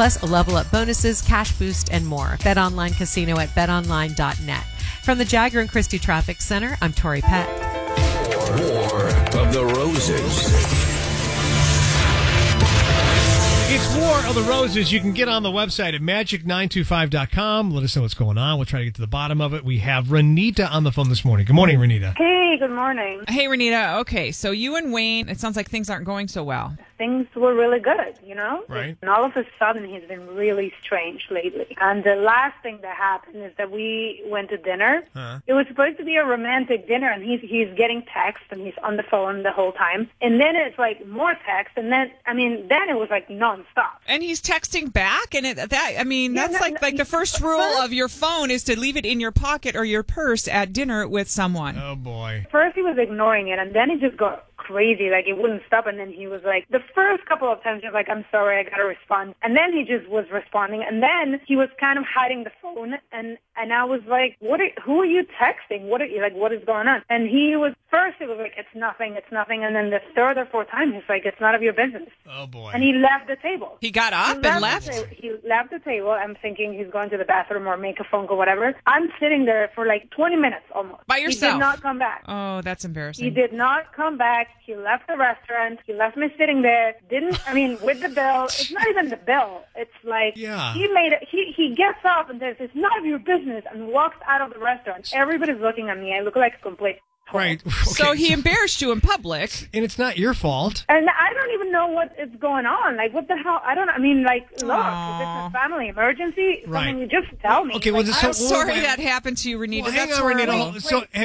plus level up bonuses, cash boost, and more. Bet Online Casino at betonline.net. From the Jagger and Christie Traffic Center, I'm Tori Pett. War of the Roses. It's War of the Roses. You can get on the website at magic925.com. Let us know what's going on. We'll try to get to the bottom of it. We have Renita on the phone this morning. Good morning, Renita. Hey, good morning. Hey, Renita. Okay, so you and Wayne, it sounds like things aren't going so well. Things were really good, you know? Right. And all of a sudden, he's been really strange lately. And the last thing that happened is that we went to dinner. It was supposed to be a romantic dinner, and he's getting text, and he's on the phone the whole time. And then it's like more text, and then it was like nonstop. And he's texting back, and that's like the first rule of your phone is to leave it in your pocket or your purse at dinner with someone. Oh, boy. First, he was ignoring it, and then he just got crazy, like it wouldn't stop, and then he was like, the first couple of times he was like, I'm sorry, I gotta respond, and then he just was responding, and then he was kind of hiding the phone, and I was like, who are you texting? What is going on? And he was like, it's nothing, and then the third or fourth time he's like, it's none of your business. Oh, boy. And he left the table. He got up and left? He left the table. I'm thinking he's going to the bathroom or make a phone call, whatever. I'm sitting there for like 20 minutes almost. By yourself? He did not come back. Oh, that's embarrassing. He did not come back. He left the restaurant. He left me sitting there. With the bill. It's not even the bill. It's like he gets up and says, it's none of your business, and walks out of the restaurant. Everybody's looking at me. I look like a complete... Right. Okay. So he embarrassed you in public. And it's not your fault. And I don't even know what is going on. Like, what the hell? I don't know. I mean, like, look, if it's a family emergency, something you just tell me. Okay, well, like, I'm sorry that happened to you, Renita. Well, That's hang on, Renita.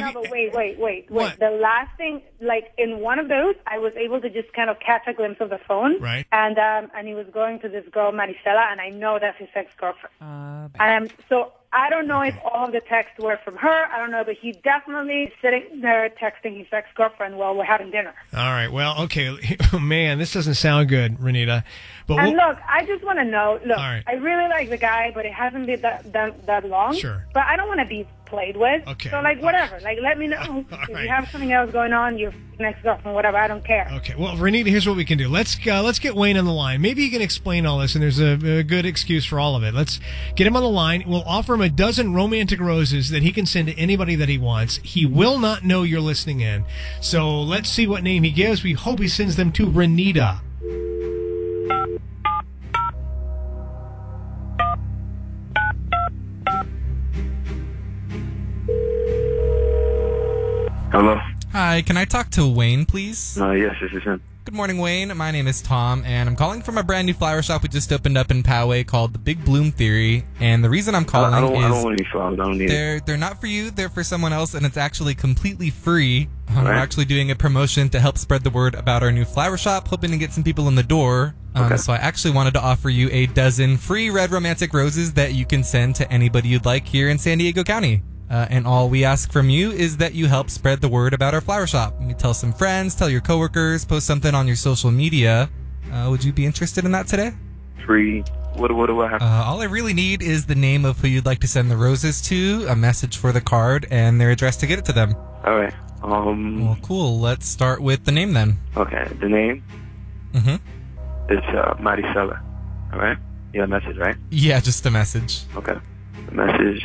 Wait. What? The last thing, like, in one of those, I was able to just kind of catch a glimpse of the phone. Right. And he was going to this girl, Maricela, and I know that's his ex-girlfriend. So I don't know if all of the texts were from her. I don't know, but he definitely is sitting there texting his ex-girlfriend while we're having dinner. All right. Well, okay. Man, this doesn't sound good, Renita. But look, I just want to know. Look, right. I really like the guy, but it hasn't been that long. Sure. But I don't want to be played with. Okay. So, like, whatever. Like, let me know if right. you have something else going on. Your ex-girlfriend, whatever. I don't care. Okay. Well, Renita, here's what we can do. Let's get Wayne on the line. Maybe he can explain all this, and there's a good excuse for all of it. Let's get him on the line. We'll offer him a dozen romantic roses that he can send to anybody that he wants. He will not know you're listening in. So let's see what name he gives. We hope he sends them to Renita. Hello? Hi, can I talk to Wayne, please? Yes, this is him. Good morning, Wayne. My name is Tom, and I'm calling from a brand new flower shop we just opened up in Poway called The Big Bloom Theory. And the reason I'm calling I don't want any flowers. I don't need it. They're not for you. They're for someone else, and it's actually completely free. Right. We're actually doing a promotion to help spread the word about our new flower shop, hoping to get some people in the door. So I actually wanted to offer you a dozen free red romantic roses that you can send to anybody you'd like here in San Diego County. And all we ask from you is that you help spread the word about our flower shop. You tell some friends, tell your coworkers, post something on your social media. Would you be interested in that today? Free. What do I have? All I really need is the name of who you'd like to send the roses to, a message for the card, and their address to get it to them. All right. Well, cool. Let's start with the name then. Okay. The name? It's Maricela. All right? You have a message, right? Yeah, just a message. Okay. The message...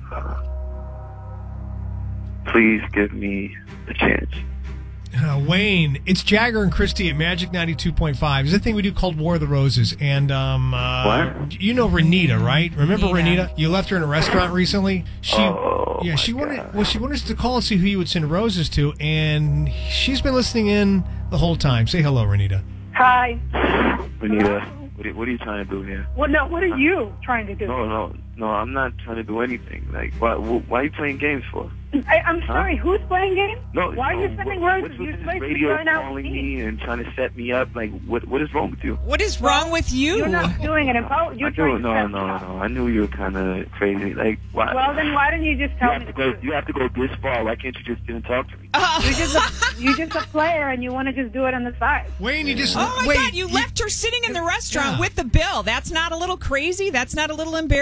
please give me a chance. Wayne, it's Jagger and Christie at Magic 92.5. There's a thing we do called War of the Roses. And, what? You know Renita, right? Remember Renita? You left her in a restaurant recently? She wanted us to call and see who you would send roses to, and she's been listening in the whole time. Say hello, Renita. Hi. Renita, what are you trying to do here? What are you trying to do? No, I'm not trying to do anything. Like, why are you playing games for? I'm sorry, who's playing games? No, why are you sending roses? You're supposed to be going out calling me and trying to set me up. Like, what is wrong with you? What is wrong with you? You're not doing it. No. I knew you were kind of crazy. Like, why? Well, then why didn't you just tell me? You have to go this far. Why can't you just sit and talk to me? You're just a player, and you want to just do it on the side. Wayne, you just... Oh, my God, you left her sitting in the restaurant with the bill. That's not a little crazy? That's not a little embarrassing? I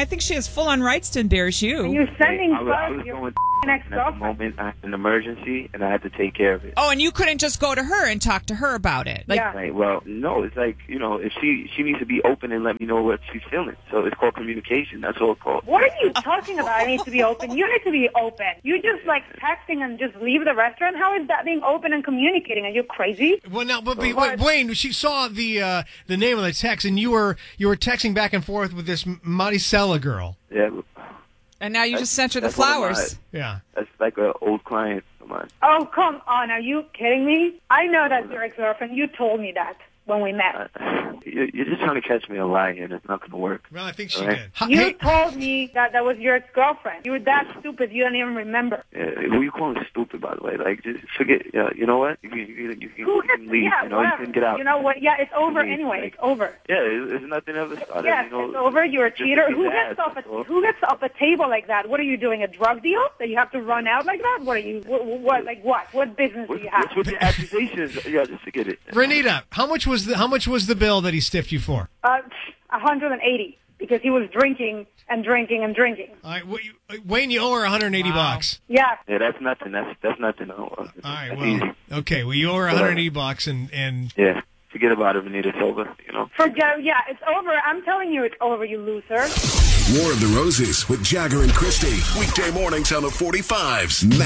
think she has full-on rights to embarrass you. And you're sending I was your going next at the girlfriend. moment. I had an emergency, and I had to take care of it. Oh, and you couldn't just go to her and talk to her about it. Like, Yeah. Right, well, no, it's like, if she needs to be open and let me know what she's feeling. So it's called communication. That's all it's called. What are you talking about? I need to be open. You need to be open. You just like texting and just leave the restaurant. How is that being open and communicating? Are you crazy? Well, now, but Wayne, she saw the name of the text, and you were texting back and forth with this Maricela girl. Yeah. and now you just sent her the That's one of flowers. Yeah. That's like an old client of mine. Oh, come on. Are you kidding me? I know that's your ex-girlfriend. You told me that when we met. You're just trying to catch me a lie here, and it's not going to work. Well, I think she All right. did. You told me that was your ex-girlfriend. You were that stupid you don't even remember. Who you calling stupid, by the way? Like, just forget. You know what? You can leave. Yeah, you whatever. can get out. You know what? Yeah, it's over Leave, anyway. like- It's over. Yeah, it's nothing ever started. Yes, it's over. You're a just cheater. get Who the gets ass, who gets off a table like that? What are you doing? A drug deal that you have to run out like that? What are you? What? Like what? What business do you have? What's with the accusations? Yeah, just forget it. Renita, how much was the bill that he stiffed you for? 180 because he was drinking and drinking and drinking. All right, Wayne, you owe her $180. Yeah. Yeah, that's nothing. That's nothing. All right, well, okay, well, you owe her $180, and yeah, forget about it, Renita. It's over. Yeah, it's over. I'm telling you, it's over. You loser. War of the Roses with Jagger and Christy. Weekday mornings on the 45s.